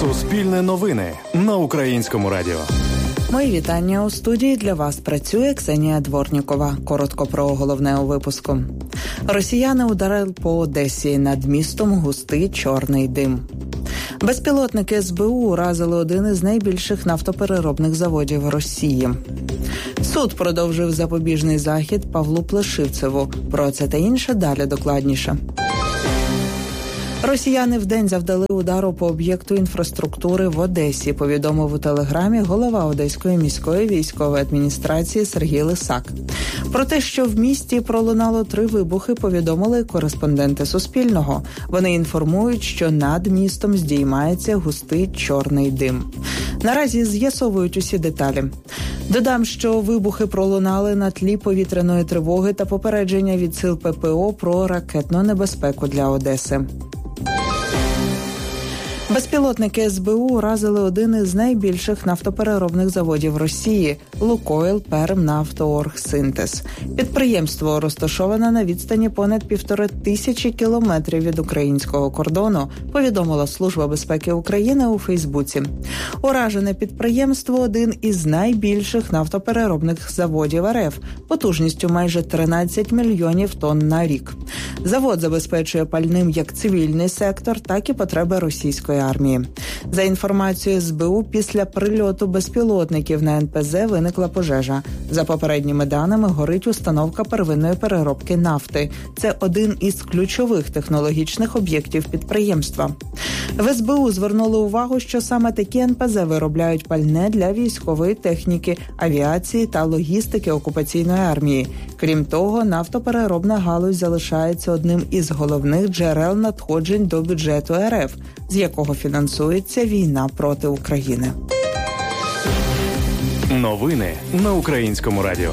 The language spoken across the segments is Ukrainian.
Суспільне новини на Українському радіо. Мої вітання у студії. Для вас працює Ксенія Дворнікова. Коротко про головне у випуску. Росіяни ударили по Одесі. Над містом густий чорний дим. Безпілотники СБУ уразили один із найбільших нафтопереробних заводів Росії. Суд продовжив запобіжний захід Павлу Плешивцеву. Про це та інше далі докладніше. Росіяни вдень завдали удару по об'єкту інфраструктури в Одесі, повідомив у телеграмі голова Одеської міської військової адміністрації Сергій Лисак. Про те, що в місті пролунало 3 вибухи, повідомили кореспонденти Суспільного. Вони інформують, що над містом здіймається густий чорний дим. Наразі з'ясовують усі деталі. Додам, що вибухи пролунали на тлі повітряної тривоги та попередження від сил ППО про ракетну небезпеку для Одеси. Безпілотники СБУ уразили один із найбільших нафтопереробних заводів Росії – «Лукойл Пермнафтооргсинтез». Підприємство розташоване на відстані понад 1500 кілометрів від українського кордону, повідомила Служба безпеки України у Фейсбуці. Уражене підприємство – один із найбільших нафтопереробних заводів РФ, потужністю майже 13 мільйонів тонн на рік. Завод забезпечує пальним як цивільний сектор, так і потреби російської армії. За інформацією СБУ, після прильоту безпілотників на НПЗ виникла пожежа. За попередніми даними, горить установка первинної переробки нафти. Це один із ключових технологічних об'єктів підприємства. В СБУ звернули увагу, що саме такі НПЗ виробляють пальне для військової техніки, авіації та логістики окупаційної армії. Крім того, нафтопереробна галузь залишається одним із головних джерел надходжень до бюджету РФ, з якого фінансується війна проти України. Новини на Українському радіо.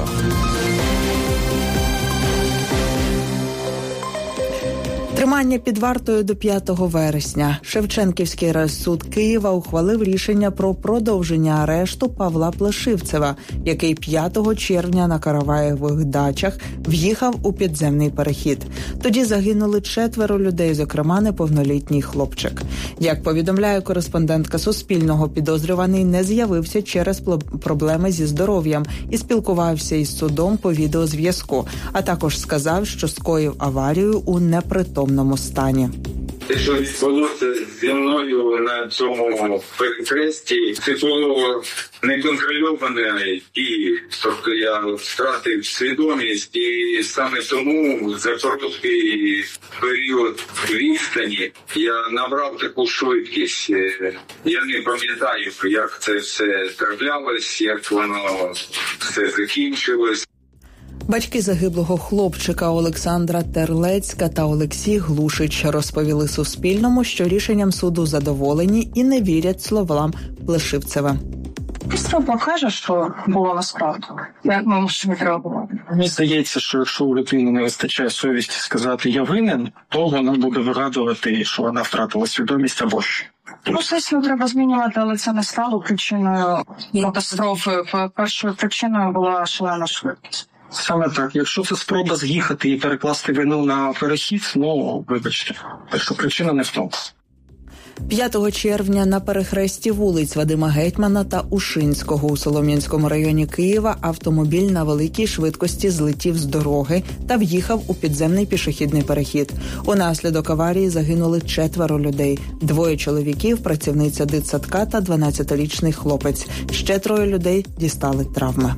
Тримання під вартою до 5 вересня. Шевченківський райсуд Києва ухвалив рішення про продовження арешту Павла Плешивцева, який 5 червня на Караваєвих дачах в'їхав у підземний перехід. Тоді загинули 4 людей, зокрема неповнолітній хлопчик. Як повідомляє кореспондентка Суспільного, підозрюваний не з'явився через проблеми зі здоров'ям і спілкувався із судом по відеозв'язку, а також сказав, що скоїв аварію у непритомному стані. Те, що відбулося зі мною на цьому перехресті, це було неконтрольоване дії. Тобто я втратив свідомість, і саме тому за короткий період відстані я набрав таку швидкість. Я не пам'ятаю, як це все траплялось, як воно все закінчилось. Батьки загиблого хлопчика Олександра Терлецька та Олексій Глушич розповіли Суспільному, що рішенням суду задоволені і не вірять словам Плешивцева. Спроба каже, що було насправді. Як ми можемо реагувати? Мені здається, що якщо у людини не вистачає совісті сказати «я винен», то вона буде вигадувати, що вона втратила свідомість або що. Звісно, треба змінювати, але це не стало причиною катастрофи. Першою причиною була шалена швидкість. Саме так. Якщо це спроба з'їхати і перекласти вину на перехід, вибачте, що причина не в тому. 5 червня на перехресті вулиць Вадима Гетьмана та Ушинського у Солом'янському районі Києва автомобіль на великій швидкості злетів з дороги та в'їхав у підземний пішохідний перехід. Унаслідок аварії загинули 4 людей. 2 чоловіків, працівниця дитсадка та 12-річний хлопець. Ще 3 людей дістали травми.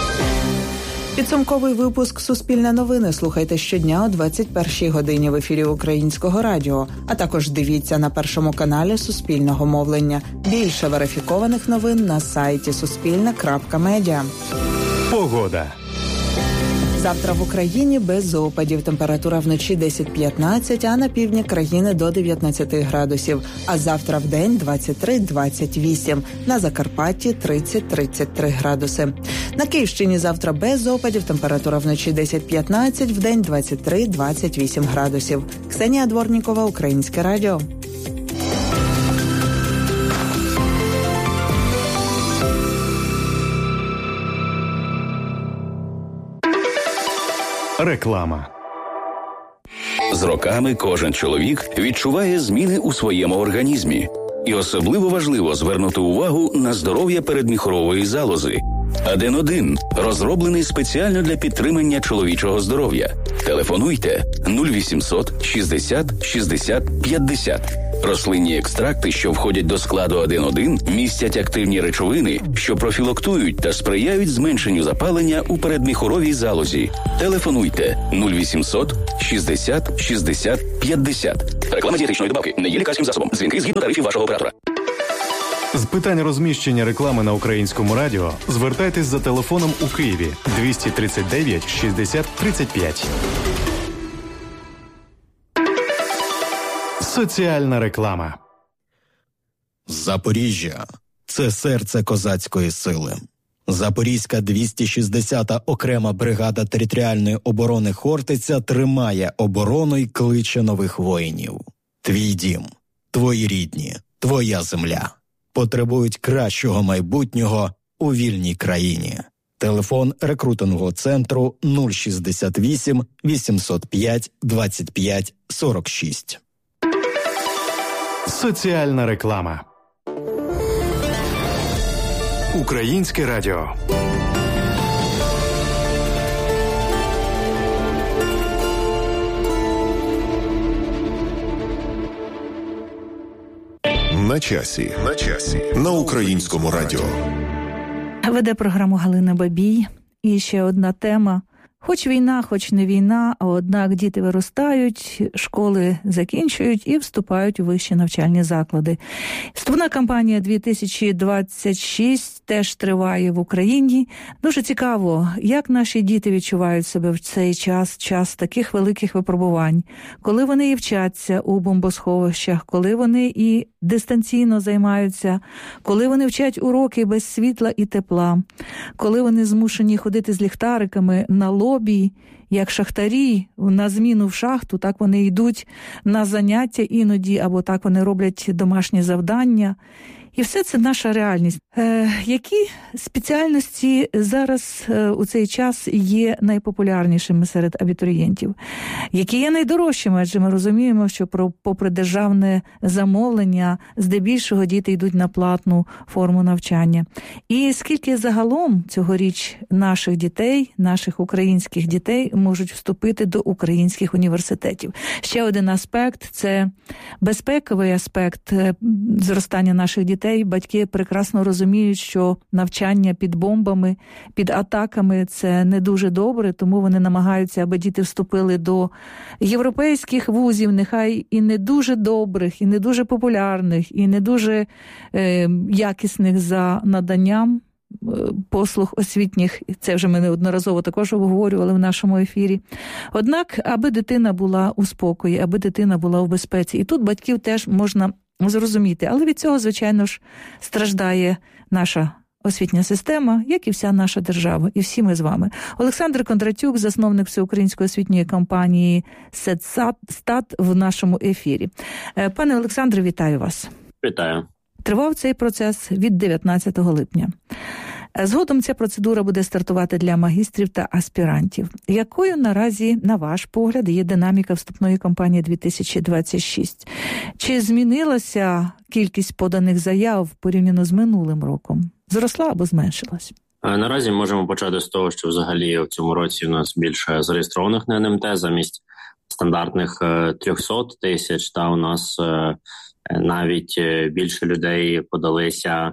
Підсумковий випуск «Суспільне новини» слухайте щодня о 21-й годині в ефірі Українського радіо, а також дивіться на Першому каналі Суспільного мовлення. Більше верифікованих новин на сайті suspilne.media. Погода. Завтра в Україні без опадів. Температура вночі 10-15, а на півдні країни до 19 градусів. А завтра вдень 23-28. На Закарпатті 30-33 градуси. На Київщині завтра без опадів. Температура вночі 10-15, вдень 23-28 градусів. Ксенія Дворнікова, Українське радіо. Реклама. З роками кожен чоловік відчуває зміни у своєму організмі. І особливо важливо звернути увагу на здоров'я передміхорової залози. Аден-1 розроблений спеціально для підтримання чоловічого здоров'я. Телефонуйте 0800 60 60 50. Рослинні екстракти, що входять до складу Аден-1, містять активні речовини, що профілактують та сприяють зменшенню запалення у передміхоровій залозі. Телефонуйте 0800 60 60 50. Реклама дієтичної добавки не є лікарським засобом. Дзвінки згідно тарифів вашого оператора. З питань розміщення реклами на Українському радіо звертайтесь за телефоном у Києві 239 60 35. Соціальна реклама. Запоріжжя – це серце козацької сили. Запорізька 260-та окрема бригада територіальної оборони «Хортиця» тримає оборону й кличе нових воїнів. Твій дім, твої рідні, твоя земля потребують кращого майбутнього у вільній країні. Телефон рекрутингового центру 068 805 25 46. Соціальна реклама. Українське радіо. На часі. На Українському радіо. Веде програму Галина Бабій. І ще одна тема. Хоч війна, хоч не війна, а однак діти виростають, школи закінчують і вступають у вищі навчальні заклади. Вступна кампанія 2026 теж триває в Україні. Дуже цікаво, як наші діти відчувають себе в цей час таких великих випробувань, коли вони і вчаться у бомбосховищах, коли вони і дистанційно займаються, коли вони вчать уроки без світла і тепла, коли вони змушені ходити з ліхтариками на лобі, як шахтарі на зміну в шахту, так вони йдуть на заняття іноді, або так вони роблять домашні завдання. І все це наша реальність. Які спеціальності зараз у цей час є найпопулярнішими серед абітурієнтів? Які є найдорожчими? Адже ми розуміємо, що попри державне замовлення, здебільшого діти йдуть на платну форму навчання. І скільки загалом цьогоріч наших дітей, наших українських дітей можуть вступити до українських університетів? Ще один аспект – це безпековий аспект зростання наших дітей. Батьки прекрасно розуміють, що навчання під бомбами, під атаками – це не дуже добре, тому вони намагаються, аби діти вступили до європейських вузів, нехай і не дуже добрих, і не дуже популярних, і не дуже якісних за наданням послуг освітніх. Це вже ми неодноразово також обговорювали в нашому ефірі. Однак, аби дитина була у спокої, аби дитина була в безпеці. І тут батьків теж можна зрозуміти. Але від цього, звичайно ж, страждає наша освітня система, як і вся наша держава, і всі ми з вами. Олександр Кондратюк, засновник всеукраїнської освітньої кампанії «СЕДСТАТ» в нашому ефірі. Пане Олександре, вітаю вас. Вітаю. Тривав цей процес від 19 липня. Згодом ця процедура буде стартувати для магістрів та аспірантів. Якою наразі, на ваш погляд, є динаміка вступної кампанії 2026? Чи змінилася кількість поданих заяв порівняно з минулим роком? Зросла або зменшилась? Наразі можемо почати з того, що взагалі в цьому році у нас більше зареєстрованих на НМТ замість стандартних 300 тисяч, та у нас навіть більше людей подалися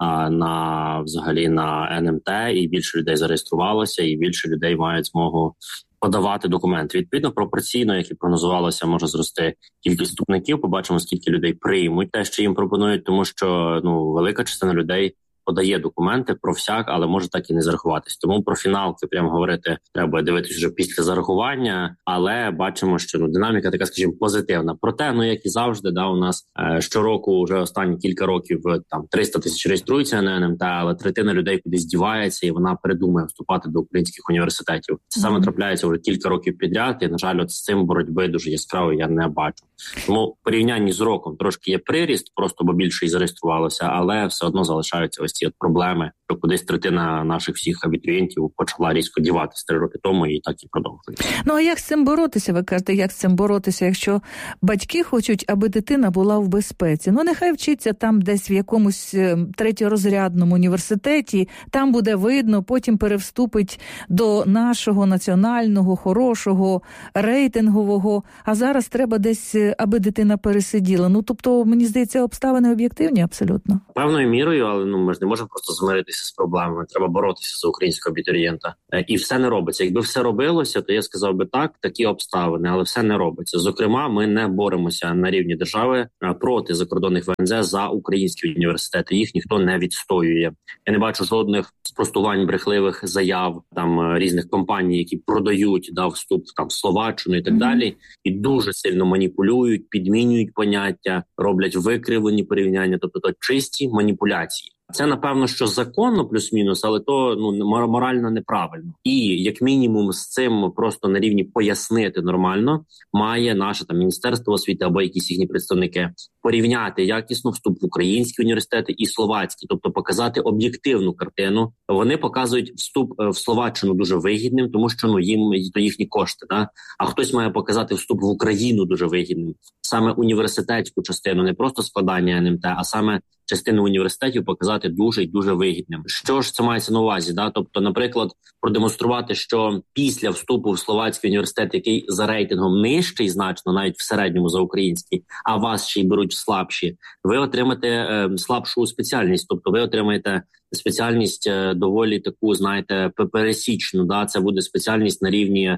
взагалі на НМТ, і більше людей зареєструвалося, і більше людей мають змогу подавати документи. Відповідно, пропорційно, як і прогнозувалося, може зрости кількість вступників. Побачимо, скільки людей приймуть те, що їм пропонують, тому що велика частина людей подає документи про всяк, але може так і не зарахуватись. Тому про фіналки прямо говорити треба дивитися вже після зарахування, але бачимо, що динаміка така, скажімо, позитивна. Проте, як і завжди, у нас щороку, вже останні кілька років, 300 тисяч реєструються на НМТ, але третина людей кудись дівається, і вона придумує вступати до українських університетів. Це саме трапляється вже кілька років підряд, і, на жаль, з цим боротьби дуже яскраво я не бачу. Тому в порівнянні з роком трошки є приріст, просто бо більше і зареєструвалося, але все одно залишаються ось через ці проблеми, що кудись третина наших всіх абітурієнтів почала різко діватися 3 роки тому, і так і продовжує. Ну, а як з цим боротися? Ви кажете, як з цим боротися, якщо батьки хочуть, аби дитина була в безпеці? Ну, нехай вчиться там десь в якомусь третьорозрядному університеті, там буде видно, потім перевступить до нашого національного, хорошого, рейтингового, а зараз треба десь, аби дитина пересиділа. Ну, тобто, мені здається, обставини об'єктивні абсолютно. Певною мірою, але ми ж не можемо просто змиритися з проблемами. Треба боротися за українського абітурієнта. І все не робиться. Якби все робилося, то я сказав би так, такі обставини, але все не робиться. Зокрема, ми не боремося на рівні держави проти закордонних ВНЗ за українські університети. Їх ніхто не відстоює. Я не бачу жодних спростувань брехливих заяв там різних компаній, які продають вступ там в Словаччину і так далі, і дуже сильно маніпулюють, підмінюють поняття, роблять викривлені порівняння, тобто то чисті маніпуляції. Це, напевно, що законно плюс-мінус, але то морально неправильно. І, як мінімум, з цим просто на рівні пояснити нормально має наше там Міністерство освіти або якісь їхні представники порівняти якісно вступ в українські університети і словацькі, тобто показати об'єктивну картину. Вони показують вступ в Словаччину дуже вигідним, тому що їм то їхні кошти, а хтось має показати вступ в Україну дуже вигідним. Саме університетську частину, не просто складання НМТ, а саме частину університетів показати дуже і дуже вигідним. Що ж це мається на увазі? Тобто, наприклад, продемонструвати, що після вступу в словацький університет, який за рейтингом нижчий значно, навіть в середньому за український, а вас ще й беруть слабші, ви отримаєте слабшу спеціальність, тобто ви отримаєте спеціальність доволі таку, знаєте, пересічну. Це буде спеціальність на рівні,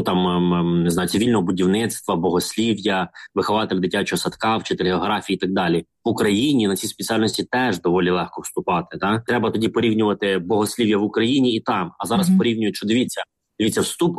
не знаю, цивільного будівництва, богослів'я, вихователь дитячого садка, вчитель географії і так далі. В Україні на ці спеціальності теж доволі легко вступати. Треба тоді порівнювати богослів'я в Україні і там. А зараз порівнюють, що дивіться, вступ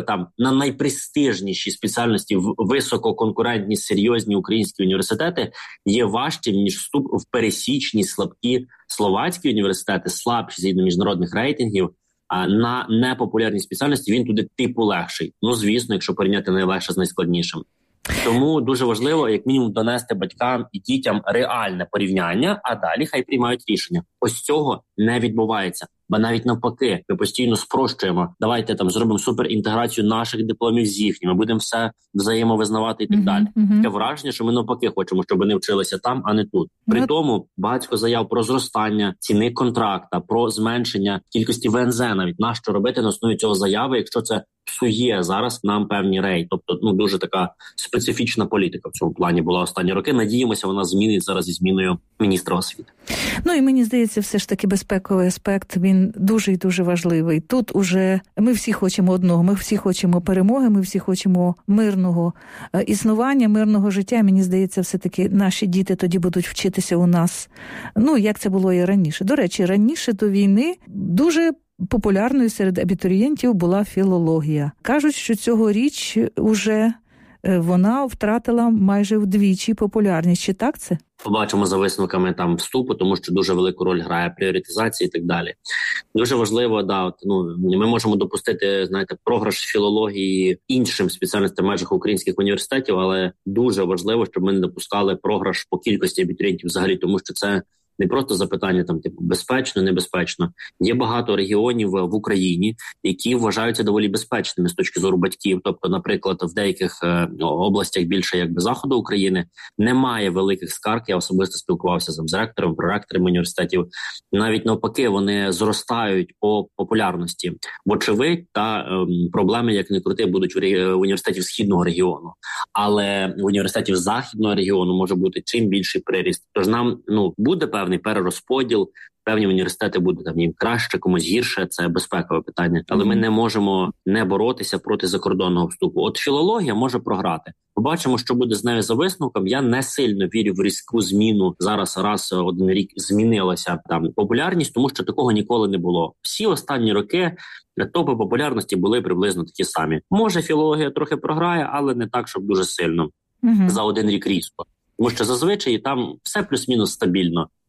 на найпрестижніші спеціальності в висококонкурентні, серйозні українські університети є важчим, ніж вступ в пересічні, слабкі словацькі університети, слабші згідно міжнародних рейтингів, а на непопулярні спеціальності він туди типу легший. Звісно, якщо порівняти найлегше з найскладнішим. Тому дуже важливо, як мінімум, донести батькам і дітям реальне порівняння, а далі хай приймають рішення. Ось цього не відбувається. Бо навіть навпаки, ми постійно спрощуємо. Давайте зробимо суперінтеграцію наших дипломів з їхніми, будемо все взаємовизнавати і так далі. Таке враження, що ми навпаки хочемо, щоб вони вчилися там, а не тут. При тому багато заяв про зростання ціни контракта, про зменшення кількості ВНЗ навіть. Нащо робити на основі цього заяви, якщо це псує зараз нам певні рейд. Тобто, дуже така специфічна політика в цьому плані була останні роки. Надіємося, вона змінить зараз зі зміною міністра освіти. І мені здається, все ж таки безпековий аспект, він дуже і дуже важливий. Тут уже ми всі хочемо одного, ми всі хочемо перемоги, ми всі хочемо мирного існування, мирного життя. Мені здається, все-таки наші діти тоді будуть вчитися у нас, як це було і раніше. До речі, раніше до війни дуже популярною серед абітурієнтів була філологія. Кажуть, що цьогоріч уже вона втратила майже вдвічі популярність. Чи так це? Побачимо за висновками вступу, тому що дуже велику роль грає пріоритизація і так далі. Дуже важливо, ми можемо допустити, програш філології іншим спеціальностям в межах українських університетів, але дуже важливо, щоб ми не допускали програш по кількості абітурієнтів взагалі, тому що це не просто запитання безпечно, небезпечно. Є багато регіонів в Україні, які вважаються доволі безпечними з точки зору батьків. Тобто, наприклад, в деяких областях більше заходу України немає великих скарг. Я особисто спілкувався з ректором, проректором університетів. Навіть навпаки, вони зростають по популярності. Вочевидь, проблеми, як не крути, будуть в університетів східного регіону. Але в університетів західного регіону може бути чим більший приріст. Тож нам буде певний перерозподіл, певні університети будуть їм краще, комусь гірше, це безпекове питання. Але ми не можемо не боротися проти закордонного вступу. От філологія може програти. Побачимо, що буде з нею за висновком. Я не сильно вірю в різку зміну. Зараз один рік змінилася популярність, тому що такого ніколи не було. Всі останні роки топи популярності були приблизно такі самі. Може, філологія трохи програє, але не так, щоб дуже сильно. За один рік різко. Тому що зазвичай там все плюс-мінус стабільно.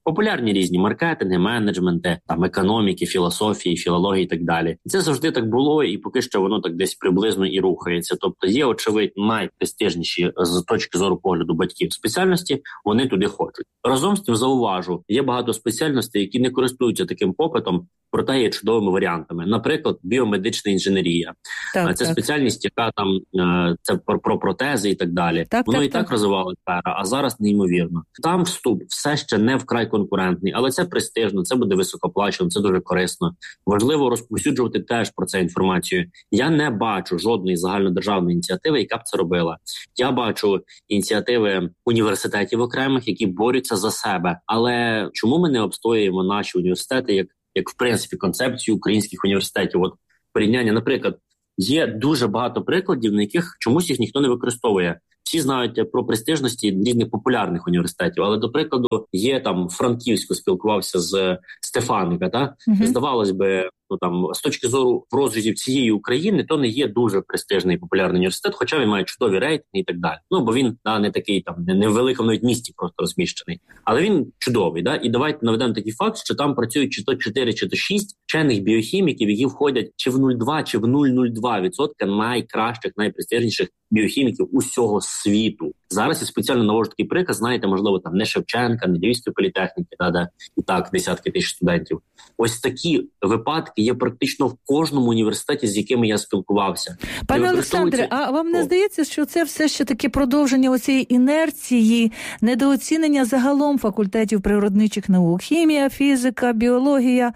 популярні різні маркетинги, менеджменти, там економіки, філософії, філології і так далі. Це завжди так було, і поки що воно так десь приблизно і рухається. Тобто є, очевидно, найпрестижніші з точки зору погляду батьків спеціальності, вони туди хочуть. Разом з тим зауважу, є багато спеціальностей, які не користуються таким попитом, проте є чудовими варіантами. Наприклад, біомедична інженерія. Це спеціальність, яка там, це про протези і так далі. Воно так розвивалося, а зараз неймовірно. Там вступ все ще не вкрай конкурентний, але це престижно, це буде високоплачено, це дуже корисно. Важливо розповсюджувати теж про це інформацію. Я не бачу жодної загальнодержавної ініціативи, яка б це робила. Я бачу ініціативи університетів окремих, які борються за себе. Але чому ми не обстоюємо наші університети, як в принципі концепцію українських університетів? От порівняння, наприклад, є дуже багато прикладів, на яких чомусь їх ніхто не використовує. Всі знають про престижності різних популярних університетів, але, до прикладу, є там Франківську, спілкувався з Стефаника, здавалось би, з точки зору розрізів цієї України, то не є дуже престижний і популярний університет, хоча він має чудові рейтинги і так далі. Бо він не такий там, не в великому навіть місті просто розміщений. Але він чудовий, І давайте наведемо такий факт, що там працюють чи то 4, чи то 6 вчених біохіміків, які входять чи в 0,2, чи в 0,02% найкращих, найпрестижніших біохіміків усього світу. Зараз я спеціально навожу такий приказ, знаєте, можливо, там не Шевченка, не Львівської політехніки, де і так десятки тисяч студентів. Ось такі випадки є практично в кожному університеті, з якими я спілкувався. Пане Олександре, а вам не здається, що це все ще таки продовження оцієї інерції, недооцінення загалом факультетів природничих наук, хімія, фізика, біологія,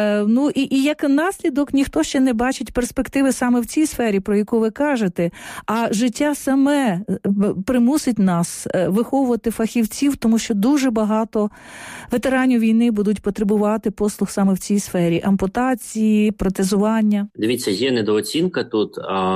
і як наслідок ніхто ще не бачить перспективи саме в цій сфері, про яку ви кажете, а життя саме примусить нас виховувати фахівців, тому що дуже багато ветеранів війни будуть потребувати послуг саме в цій сфері. Ампутації, протезування. Дивіться, є недооцінка тут,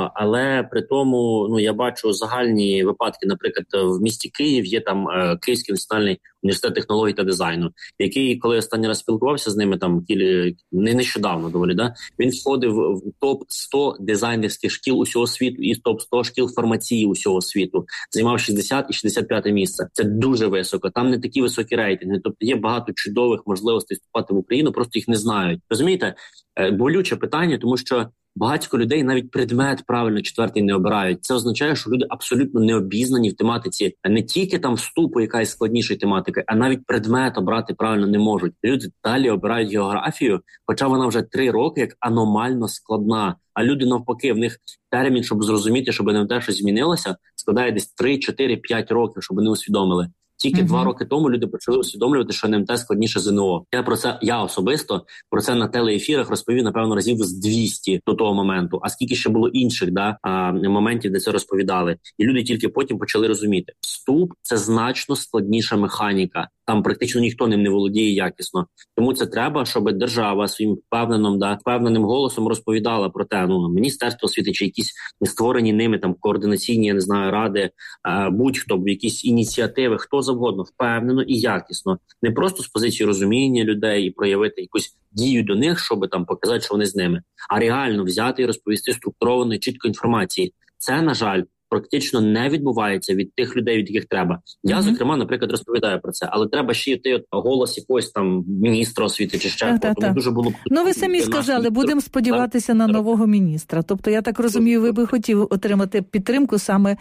але при тому, я бачу загальні випадки. Наприклад, в місті Київ є там Київський національний університет технологій та дизайну, який, коли останній раз спілкувався з ними, там не нещодавно доволі, він входив в топ-100 дизайнерських шкіл усього світу і топ-100 шкіл фармації усього світу. Займав 60 і 65 місце. Це дуже високо. Там не такі високі рейтинги. Тобто є багато чудових можливостей вступати в Україну, просто їх не знають. Розумієте? Болюче питання, тому що багатько людей навіть предмет правильно 4-й не обирають. Це означає, що люди абсолютно не обізнані в тематиці не тільки там вступу, яка є складнішою тематикою, а навіть предмет обрати правильно не можуть. Люди далі обирають географію, хоча вона вже 3 роки як аномально складна. А люди навпаки, в них термін, щоб зрозуміти, щоб не те, що змінилося, складає десь 3, 4, 5 років, щоб вони усвідомили. Тільки 2 роки тому люди почали усвідомлювати, що НМТ складніше ЗНО. Я особисто про це на телеефірах розповів, напевно, разів з 200 до того моменту. А скільки ще було інших моментів, де це розповідали. І люди тільки потім почали розуміти. Вступ – це значно складніша механіка. Там практично ніхто ним не володіє якісно. Тому це треба, щоб держава своїм впевненим голосом розповідала про те, Міністерство освіти чи якісь створені ними там координаційні, ради, будь-хто, якісь ініціативи, хто завгодно, впевнено і якісно. Не просто з позиції розуміння людей і проявити якусь дію до них, щоб там показати, що вони з ними, а реально взяти і розповісти структурованої, чітко інформації. Це, на жаль, практично не відбувається від тих людей, від яких треба. Я, зокрема, наприклад, розповідаю про це, але треба ще йти голос якогось там міністра освіти чи ще тому дуже було б... ви самі сказали, будемо сподіватися на нового міністра. Тобто, я так розумію, ви би хотів отримати підтримку саме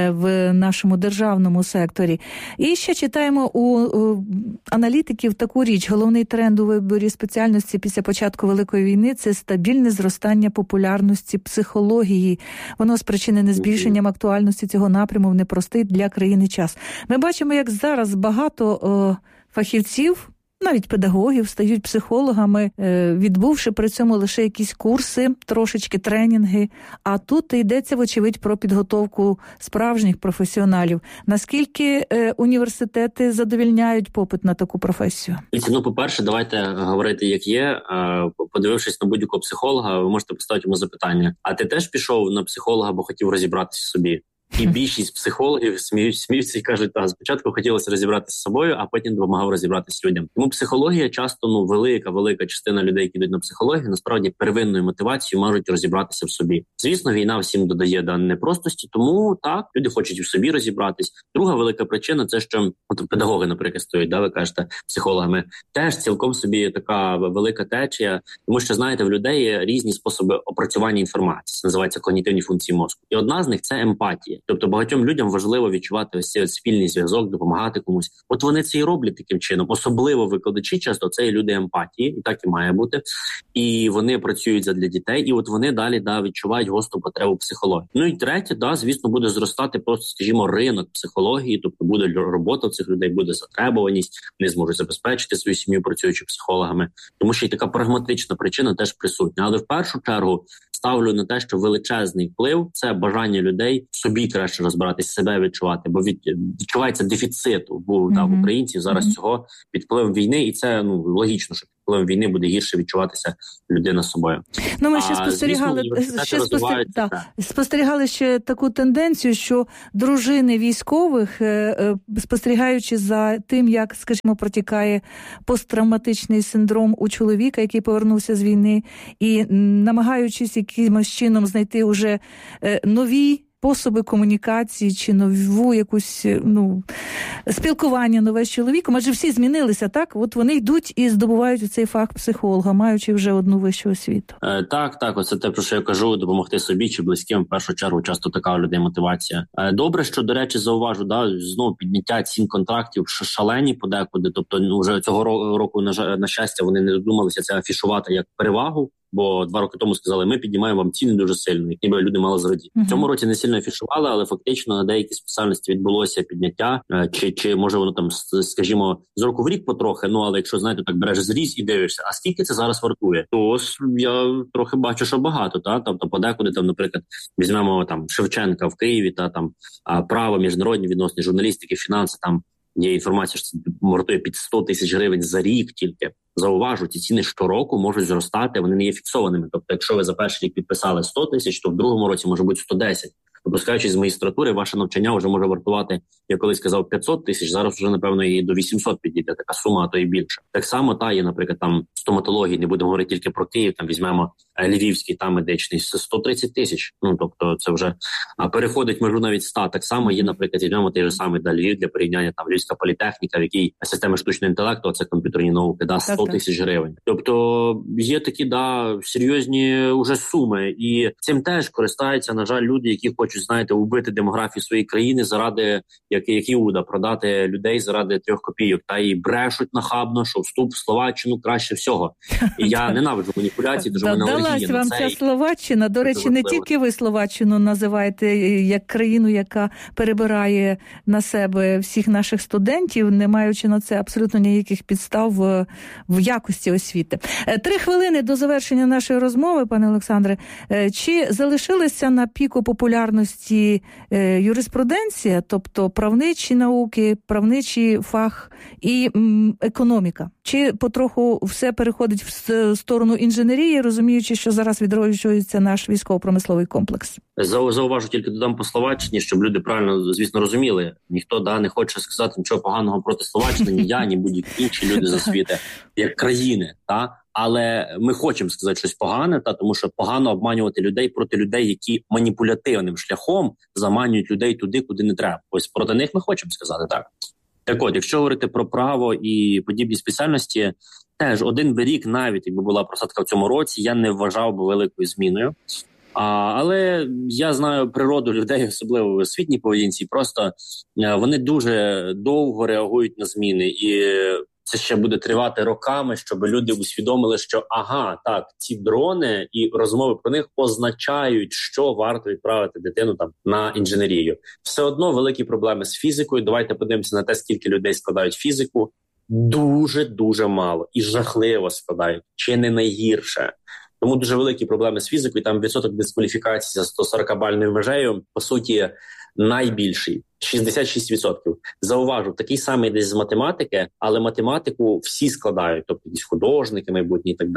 в нашому державному секторі. І ще читаємо у аналітиків таку річ. Головний тренд у виборі спеціальності після початку Великої війни – це стабільне зростання популярності психології. Воно спричинене збільшенням актуальності цього напряму в непростий для країни час. Ми бачимо, як зараз багато фахівців, навіть педагогів, стають психологами, відбувши при цьому лише якісь курси, трошечки тренінги. А тут йдеться, вочевидь, про підготовку справжніх професіоналів. Наскільки університети задовільняють попит на таку професію? По-перше, давайте говорити, як є. Подивившись на будь-якого психолога, ви можете поставити йому запитання. А ти теж пішов на психолога, бо хотів розібратися собі? І більшість психологів сміються і кажуть, спочатку хотілося розібратися з собою, а потім допомагав розібратися людям. Тому психологія часто, велика частина людей, які йдуть на психологію, насправді первинною мотивацією можуть розібратися в собі. Звісно, війна всім додає непростості, тому так, люди хочуть в собі розібратись. Друга велика причина – це, що педагоги, наприклад, стоять, ви кажете, психологами, теж цілком собі така велика течія, тому що, знаєте, в людей є різні способи опрацювання інформації, це називається когнітивні функції мозку. І одна з них – це емпатія. Тобто багатьом людям важливо відчувати ось цей спільний зв'язок, допомагати комусь. От вони це і роблять таким чином. Особливо викладачі часто це люди емпатії, і так і має бути. І вони працюють задля дітей, і от вони далі відчувають гостру потребу психології. Ну і третє, звісно, буде зростати просто, скажімо, ринок психології, тобто буде робота цих людей, буде затребуваність, вони зможуть забезпечити свою сім'ю, працюючи психологами. Тому що і така прагматична причина теж присутня. Але в першу чергу ставлю на те, що величезний вплив – це бажання людей в собі краще розбиратись, себе відчувати, бо відчувається дефіцит в українців зараз цього під впливом війни, і це логічно, що під впливом війни буде гірше відчуватися людина собою. Ми ще спостерігали ще таку тенденцію, що дружини військових, спостерігаючи за тим, як, скажімо, протікає посттравматичний синдром у чоловіка, який повернувся з війни, і намагаючись якимось чином знайти уже нові способи комунікації чи нову якусь спілкування нове з чоловіком, адже всі змінилися, так? От вони йдуть і здобувають цей фах психолога, маючи вже одну вищу освіту. Так, оце те, про що я кажу, допомогти собі чи близьким, в першу чергу, часто така у людей мотивація. Добре, що, до речі, зауважу, знову підняття цін контрактів шалені подекуди, тобто вже цього року, на щастя, вони не додумалися це афішувати як перевагу, бо 2 роки тому сказали, ми піднімаємо вам ціни дуже сильно, як ніби люди мали зрадіти. В цьому році не сильно афішували, але фактично на деякі спеціальності відбулося підняття, чи може воно там, скажімо, з року в рік потрохи, але якщо, знаєте, так береш зріз і дивишся, а скільки це зараз вартує, то ось я трохи бачу, що багато, тобто подекуди там, наприклад, візьмемо там Шевченка в Києві, право, міжнародні відносини, журналістики, фінанси, там є інформація, що це вартує під 100 тисяч гривень за рік тільки. Зауважу, ці ціни щороку можуть зростати, вони не є фіксованими. Тобто, якщо ви за перший рік підписали 100 тисяч, то в другому році може бути 110. Допускаючись з магістратури, ваше навчання вже може вартувати, я колись казав, 500 тисяч, зараз вже, напевно, і до 800 підійде така сума, а то і більше. Так само є, наприклад, там стоматології, не будемо говорити тільки про Київ, там візьмемо Львівський, там медичний, 130 тисяч. Тобто це вже переходить межу навіть 100. Так само є, наприклад, візьмемо той же самий Львів для порівняння, там Львівська політехніка, в якій системи штучного інтелекту, це комп'ютерні науки, 100 тисяч гривень. Тобто є такі, серйозні уже суми. І цим теж користаються, на жаль, люди, які хочуть, знаєте, убити демографію своєї країни заради, як Іуда, продати людей заради 3 копійок. Та і брешуть нахабно, що вступ в Словаччину краще всього. І я ненавиджу маніпуляції, дуже мене алергія на це. Далась вам ця Словаччина. До речі, не тільки ви Словаччину називаєте як країну, яка перебирає на себе всіх наших студентів, не маючи на це абсолютно ніяких підстав в якості освіти. 3 хвилини до завершення нашої розмови, пане Олександре. Чи залишилися на піку популярності юриспруденція, тобто правничі науки, правничий фах і економіка? Чи потроху все переходить в сторону інженерії, розуміючи, що зараз відроджується наш військово-промисловий комплекс? Зауважу, тільки додам по Словаччині, щоб люди правильно, звісно, розуміли. Ніхто не хоче сказати нічого поганого проти Словаччини, ні я, ні будь-які інші люди з освіти, як країни, Але ми хочемо сказати щось погане, тому що погано обманювати людей проти людей, які маніпулятивним шляхом заманюють людей туди, куди не треба. Ось проти них ми хочемо сказати так. Так от, якщо говорити про право і подібні спеціальності, теж один би рік, навіть якби була просадка в цьому році, я не вважав би великою зміною. Але я знаю природу людей, особливо в освітній поведінці, просто вони дуже довго реагують на зміни, і це ще буде тривати роками, щоб люди усвідомили, що ці дрони і розмови про них означають, що варто відправити дитину на інженерію. Все одно великі проблеми з фізикою. Давайте подивимося на те, скільки людей складають фізику. Дуже мало і жахливо складають, чи не найгірше. Тому дуже великі проблеми з фізикою, там відсоток дискваліфікації за 140-бальною межею, по суті, найбільший. 66%. Зауважу, такий самий десь з математики, але математику всі складають, тобто якісь художники майбутні і так далі.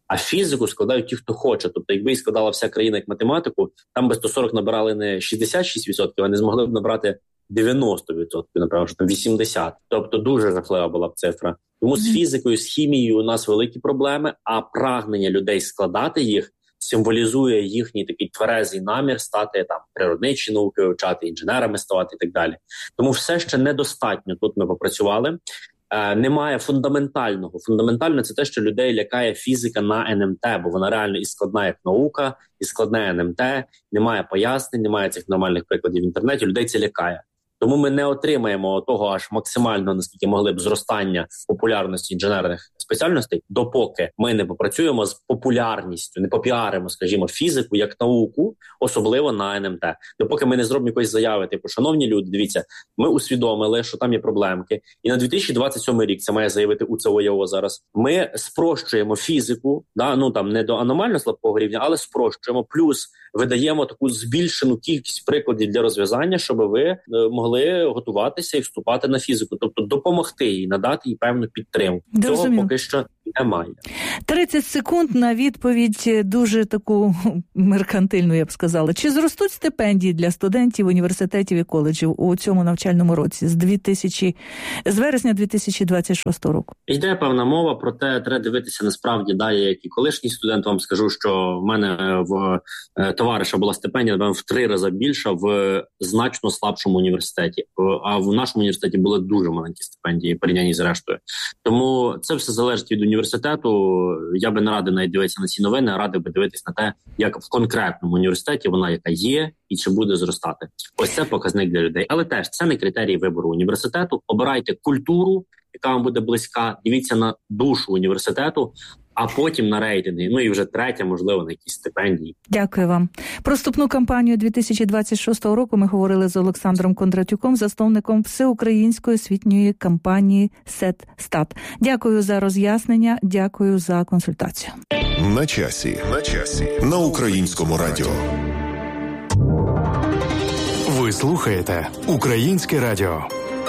А фізику складають ті, хто хоче. Тобто, якби і складала вся країна як математику, там би 140 набирали не 66%, а не змогли б набрати 90%, напевно, що там 80%. Тобто дуже жахлива була б цифра. Тому з фізикою, з хімією у нас великі проблеми, а прагнення людей складати їх символізує їхній такий тверезий намір стати там природничі науки вивчати, інженерами ставати і так далі. Тому все ще недостатньо тут ми попрацювали. Немає фундаментального. Фундаментально це те, що людей лякає фізика на НМТ, бо вона реально і складна як наука, і складне НМТ, немає пояснень, немає цих нормальних прикладів в інтернеті, людей це лякає. Тому ми не отримаємо того аж максимально, наскільки могли б, зростання популярності інженерних спеціальностей, допоки ми не попрацюємо з популярністю, не попіаримо, скажімо, фізику як науку, особливо на НМТ. Допоки ми не зробимо якоїсь заяви, типу, шановні люди, дивіться, ми усвідомили, що там є проблемки, і на 2027 рік, це має заявити УЦО зараз, ми спрощуємо фізику, не до аномально слабкого рівня, але спрощуємо, плюс видаємо таку збільшену кількість прикладів для розв'язання, щоб ви могли готуватися і вступати на фізику. Тобто допомогти їй, надати їй певну підтримку. Цього поки що немає. 30 секунд на відповідь дуже таку меркантильну, я б сказала. Чи зростуть стипендії для студентів університетів і коледжів у цьому навчальному році з вересня 2026 року? Йде певна мова, проте треба дивитися насправді, я як і колишній студент вам скажу, що в мене в товариша була стипендія, напевно, в 3 рази більша в значно слабшому університеті. А в нашому університеті були дуже маленькі стипендії порівняні з рештою. Тому це все залежить від університету. Я би не радив навіть дивитися на ці новини, а радив би дивитися на те, як в конкретному університеті вона яка є і чи буде зростати. Ось це показник для людей. Але теж це не критерій вибору університету. Обирайте культуру, яка вам буде близька, дивіться на душу університету, а потім на рейтинги. І вже третє, можливо, на якісь стипендії. Дякую вам. Про вступну кампанію 2026 року ми говорили з Олександром Кондратюком, засновником всеукраїнської освітньої кампанії СЕТ-СТАТ. Дякую за роз'яснення, дякую за консультацію. На часі. На Українському радіо. Ви слухаєте Українське радіо.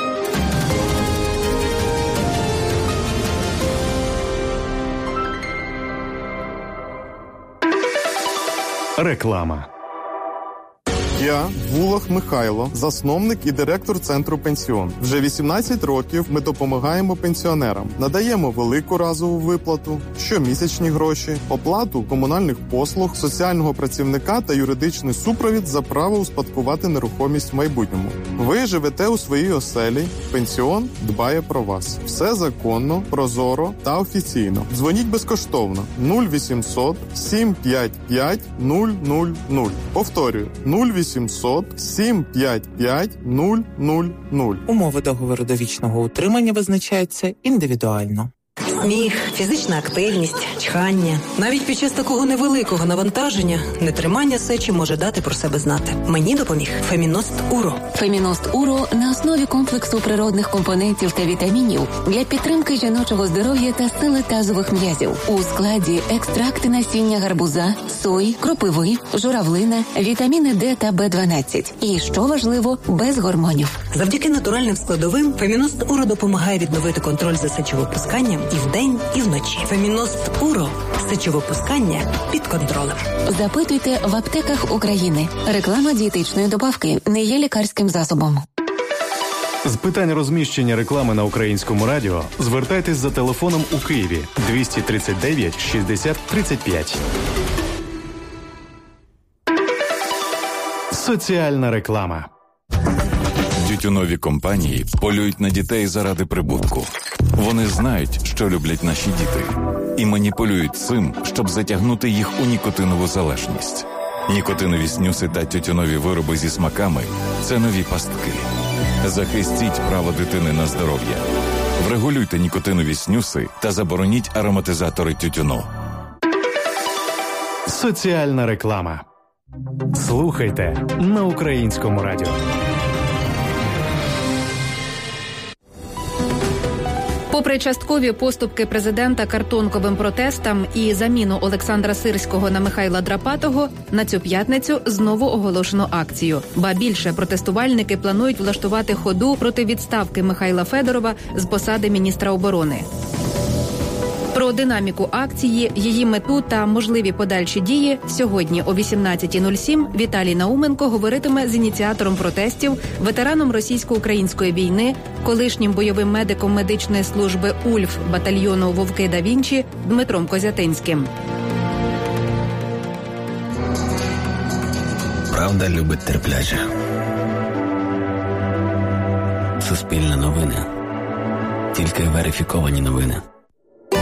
Реклама. Я Вулах Михайло, засновник і директор Центру Пенсіон. Вже 18 років ми допомагаємо пенсіонерам. Надаємо велику разову виплату, щомісячні гроші, оплату комунальних послуг, соціального працівника та юридичний супровід за право успадкувати нерухомість в майбутньому. Ви живете у своїй оселі, пенсіон дбає про вас. Все законно, прозоро та офіційно. Дзвоніть безкоштовно 0800 755 000. Повторюю, 0800 755 000. Умови договору довічного утримання визначаються індивідуально. Сміх, фізична активність, чхання. Навіть під час такого невеликого навантаження нетримання сечі може дати про себе знати. Мені допоміг Феміност Уро. Феміност Уро на основі комплексу природних компонентів та вітамінів для підтримки жіночого здоров'я та сили тазових м'язів. У складі екстракти насіння гарбуза, сої, кропиви, журавлина, вітаміни Д та Б12. І, що важливо, без гормонів. Завдяки натуральним складовим Феміност Уро допомагає відновити контроль за сечовипусканням і вдень, і вночі. Феміност Уро. Сечовипускання під контролем. Запитуйте в аптеках України. Реклама дієтичної добавки не є лікарським засобом. З питань розміщення реклами на Українському радіо звертайтесь за телефоном у Києві 239 60 35. Соціальна реклама. Тютюнові компанії полюють на дітей заради прибутку. Вони знають, що люблять наші діти, і маніпулюють цим, щоб затягнути їх у нікотинову залежність. Нікотинові снюси та тютюнові вироби зі смаками – це нові пастки. Захистіть право дитини на здоров'я. Врегулюйте нікотинові снюси та забороніть ароматизатори тютюну. Соціальна реклама. Слухайте на Українському радіо. Попри часткові поступки президента картонковим протестам і заміну Олександра Сирського на Михайла Драпатого, на цю п'ятницю знову оголошено акцію. Ба більше, протестувальники планують влаштувати ходу проти відставки Михайла Федорова з посади міністра оборони. Про Про динаміку акції, її мету та можливі подальші дії сьогодні о 18:07 Віталій Науменко говоритиме з ініціатором протестів, ветераном російсько-української війни, колишнім бойовим медиком медичної служби УЛЬФ батальйону «Вовки да Вінчі» Дмитром Козятинським. Правда любить терпляче. Суспільне новини. Тільки верифіковані новини.